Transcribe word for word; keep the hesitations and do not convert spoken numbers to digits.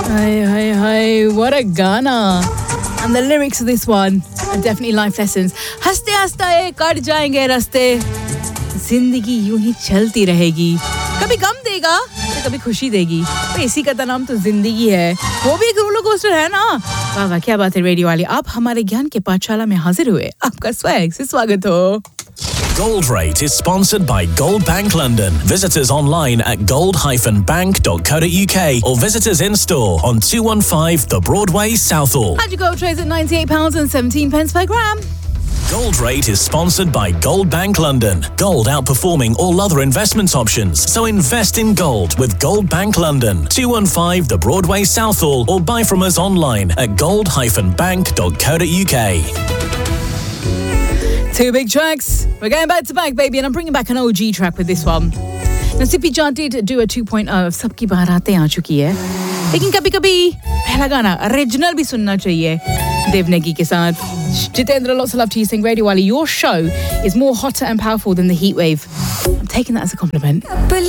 Hey, hey, hey, what a Ghana. And the lyrics of this one are definitely life lessons. हंसते हंसते cut जाएंगे रास्ते, जिंदगी यूं ही चलती रहेगी, कभी गम देगा तो कभी खुशी देगी, तो इसी का नाम तो जिंदगी है, वो भी एक रोलर कोस्टर है ना। वाह वाह, क्या बात है रेडियो वाले, आप हमारे ज्ञान के पाठशाला में हाजिर हुए, आपका स्वैग से स्वागत हो। Gold Rate is sponsored by Gold Bank London. Visit us online at gold dash bank dot co dot uk or visit us in store on two fifteen The Broadway, Southall. How'd you go trades at ninety-eight pounds and seventeen pence per gram? Gold Rate is sponsored by Gold Bank London. Gold outperforming all other investment options. So invest in gold with Gold Bank London. two fifteen The Broadway, Southall, or buy from us online at gold dash bank dot co dot uk. Two big tracks. We're going back to back, baby, and I'm bringing back an O G track with this one. Now, Sippy John did do a two point oh of Sabki Baharatein aa chuki hai. Lekin kabhi-kabhi pehla gana original bhi sunna chahiye. Devnagi ke saath. Jitendra, lots of love to you, saying Radio Wali, your show is more hotter and powerful than the heat wave. I'm taking that as a compliment.